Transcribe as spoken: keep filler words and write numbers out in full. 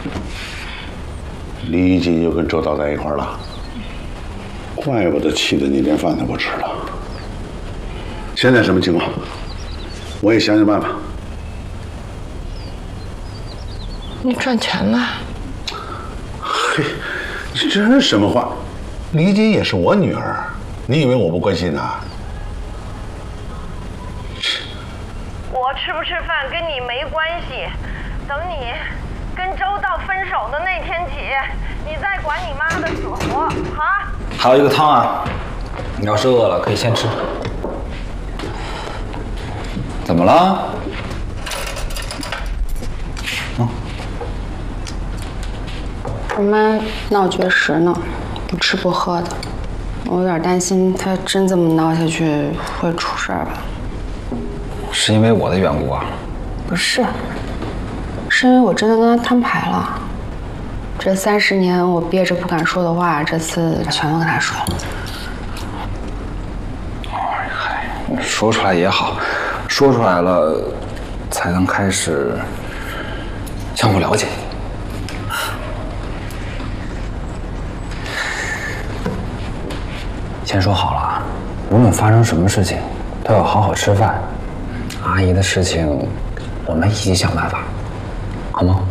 李一金又跟周导在一块儿了，怪不得气得你连饭都不吃了。现在什么情况？我也想想办法。 你赚钱了？ 嘿，这这什么话？李一金也是我女儿，你以为我不关心她？ 我吃不吃饭跟你没关系，等你跟周道分手的那天起，你再管你妈的死活啊！ 还有一个汤啊，你要是饿了可以先吃。怎么了？嗯， 我妈闹绝食呢，不吃不喝的，我有点担心她真这么闹下去会出事儿吧。 是因为我的缘故啊？ 不是，是因为我真的跟她摊牌了。这三十年我憋着不敢说的话，这次全都跟她说了。 哎嗨，说出来也好，说出来了，才能开始相互了解。先说好了啊，无论发生什么事情，都要好好吃饭。阿姨的事情，我们一起想办法，好吗？